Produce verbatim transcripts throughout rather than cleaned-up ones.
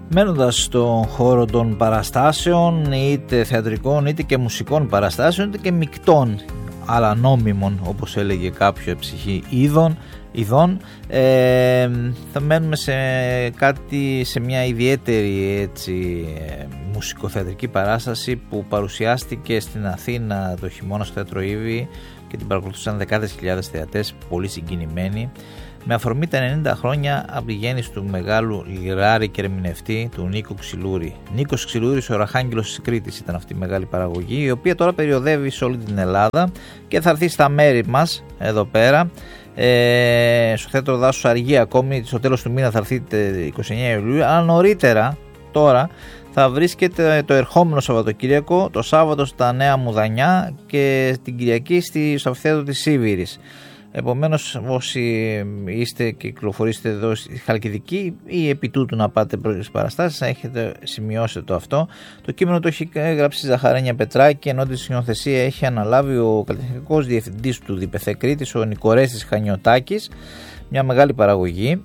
Μένοντας στον χώρο των παραστάσεων, είτε θεατρικών είτε και μουσικών παραστάσεων είτε και μεικτών αλλά νόμιμων, όπως έλεγε κάποιο ψυχή είδων, ειδών, ε, θα μένουμε σε κάτι, σε μια ιδιαίτερη έτσι, μουσικοθεατρική παράσταση που παρουσιάστηκε στην Αθήνα το χειμώνα στο Θέατρο Ίβη και την παρακολουθούσαν δεκάδες χιλιάδες θεατές, πολύ συγκινημένοι, με αφορμή τα ενενήντα χρόνια από τη γέννηση του μεγάλου λιράρη και ερμηνευτή του Νίκου Ξυλούρη. Νίκος Ξυλούρης, ο Ραχάγγελος της Κρήτης ήταν αυτή η μεγάλη παραγωγή, η οποία τώρα περιοδεύει σε όλη την Ελλάδα και θα έρθει στα μέρη μας εδώ πέρα. Ε, στο Θέατρο Δάσους αργεί ακόμη, στο τέλος του μήνα θα έρθει είκοσι εννέα Ιουλίου, αλλά νωρίτερα τώρα θα βρίσκεται το ερχόμενο Σαββατοκύριακο, το Σάββατο στα Νέα Μουδανιά και την Κυριακή στο Αμφιθέατρο της Σίβηρης. Επομένως, όσοι είστε και κυκλοφορήσετε εδώ στη Χαλκιδική ή επί τούτου να πάτε στις παραστάσεις, να έχετε σημειώσει το αυτό. Το κείμενο το έχει γράψει η Ζαχαρένια Πετράκη, ενώ τη σκηνοθεσία έχει αναλάβει ο καλλιτεχνικός διευθυντής του ΔΠΘ Κρήτης, ο Νικορέστης Χανιωτάκης. Μια μεγάλη παραγωγή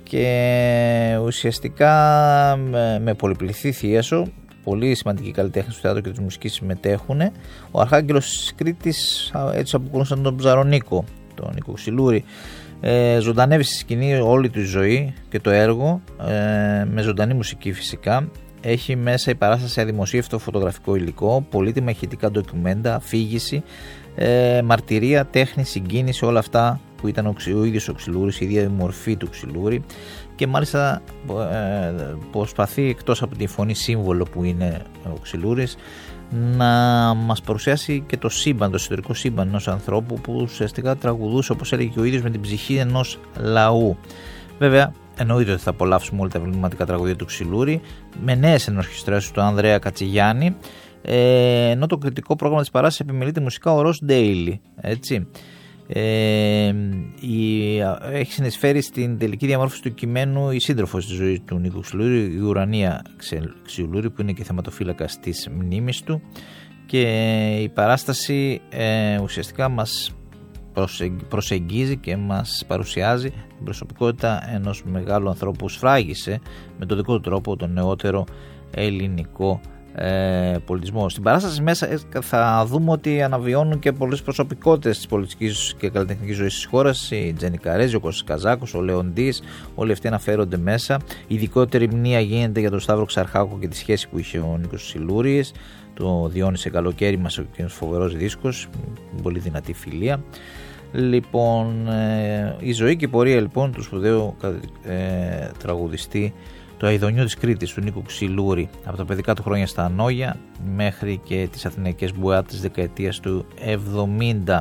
και ουσιαστικά με, με πολυπληθή θίασο. Πολύ σημαντικοί καλλιτέχνες του θεάτρου και της μουσικής συμμετέχουν. Ο Αρχάγγελος της Κρήτης, έτσι αποκαλούσαν τον Ψαρονίκο, τον Νίκο Ξυλούρη, ε, ζωντανεύει στη σκηνή όλη του η ζωή και το έργο, ε, με ζωντανή μουσική φυσικά. Έχει μέσα η παράσταση αδημοσίευτο φωτογραφικό υλικό, πολύτιμα ηχητικά ντοκιουμέντα, αφήγηση, ε, μαρτυρία, τέχνη, συγκίνηση, όλα αυτά που ήταν ο, ο ίδιος ο Ξυλούρης, η ίδια η μορφή του Ξυλούρη, και μάλιστα ε, προσπαθεί, εκτός από τη φωνή σύμβολο που είναι ο Ξυλούρης, να μας παρουσιάσει και το σύμπαν, το εσωτερικό σύμπαν ενός ανθρώπου που ουσιαστικά τραγουδούσε, όπως έλεγε και ο ίδιος, με την ψυχή ενός λαού. Βέβαια, εννοείται ότι θα απολαύσουμε όλα τα εμβληματικά τραγουδία του Ξυλούρη με νέες ενορχιστρώσεις του Ανδρέα Κατσιγιάννη, ε, ενώ το κριτικό πρόγραμμα της παράστασης επιμελείται μουσικά ο Ροζ Ντέιλι, έτσι. Ε, η, έχει συνεισφέρει στην τελική διαμόρφωση του κειμένου η σύντροφος της ζωής του Νίκου Ξυλούρη, η Ουρανία Ξυλούρη, που είναι και θεματοφύλακας της μνήμης του, και η παράσταση ε, ουσιαστικά μας προσεγγίζει και μας παρουσιάζει την προσωπικότητα ενός μεγάλου ανθρώπου που σφράγισε με τον δικό του τρόπο τον νεότερο ελληνικό Ε, πολιτισμό. Στην παράσταση μέσα θα δούμε ότι αναβιώνουν και πολλές προσωπικότητες της πολιτικής και καλλιτεχνικής ζωής της χώρας. Η Τζένι Καρέζη, ο Κώστας Καζάκος, ο Λεοντής, όλοι αυτοί αναφέρονται μέσα. Η ειδικότερη μνήα γίνεται για τον Σταύρο Ξαρχάκο και τη σχέση που είχε ο Νίκος Ξυλούρης, το Διόνυσε Καλοκαίρι μας, ο φοβερός δίσκος, πολύ δυνατή φιλία. Λοιπόν, ε, η ζωή και η πορεία λοιπόν του σπουδαίου ε, τραγουδιστή του Αηδονιού της Κρήτης, του Νίκου Ξυλούρη, από τα παιδικά του χρόνια στα Ανόγια μέχρι και τις αθηναϊκές μπουάτ της δεκαετίας του εβδομήντα.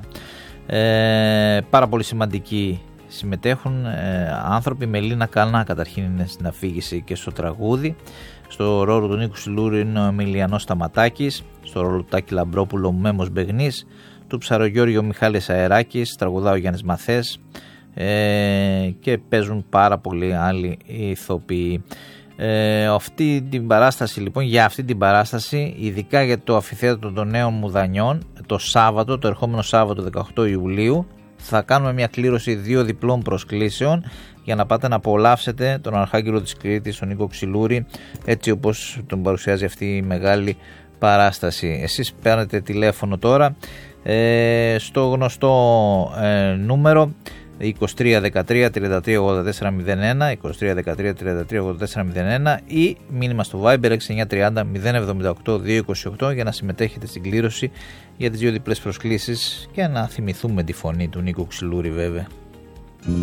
Ε, πάρα πολύ σημαντικοί συμμετέχουν ε, άνθρωποι. Μελίνα Κανά καταρχήν είναι στην αφήγηση και στο τραγούδι. Στο ρόλο του Νίκου Ξυλούρη είναι ο Εμιλιανός Σταματάκης. Στο ρόλο του Τάκη Λαμπρόπουλο ο Μέμος Μπεγνής. Του Ψαρογιώργιο Μιχάλης Αεράκης, τραγουδά ο Γιάννης Μαθές. Ε, και παίζουν πάρα πολλοί άλλοι ηθοποιοί. Ε, αυτή την παράσταση λοιπόν, για αυτή την παράσταση, ειδικά για το Αμφιθέατρο των Νέων Μουδανιών, το Σάββατο, το ερχόμενο Σάββατο δεκαοκτώ Ιουλίου, θα κάνουμε μια κλήρωση δύο διπλών προσκλήσεων για να πάτε να απολαύσετε τον Αρχάγγελο της Κρήτης, τον Νίκο Ξυλούρη, έτσι όπως τον παρουσιάζει αυτή η μεγάλη παράσταση. Εσείς παίρνετε τηλέφωνο τώρα ε, στο γνωστό ε, νούμερο είκοσι τρία δεκατρία τριάντα τρία ογδόντα τέσσερα μηδέν ένα, είκοσι τρία δεκατρία τριάντα τρία ογδόντα τέσσερα μηδέν ένα, ή μήνυμα στο Viber έξι εννιά τριάντα μηδέν εβδομήντα οκτώ διακόσια είκοσι οκτώ για να συμμετέχετε στην κλήρωση για τις δύο διπλές προσκλήσεις και να θυμηθούμε τη φωνή του Νίκου Ξυλούρη βέβαια.